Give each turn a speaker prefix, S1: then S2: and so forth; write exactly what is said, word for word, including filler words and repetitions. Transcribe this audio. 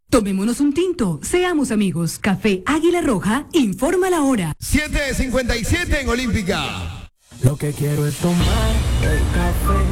S1: Tomémonos un tinto, seamos amigos. Café Águila Roja, informa la hora.
S2: siete cincuenta y siete en Olímpica.
S3: Lo que quiero es tomar el café.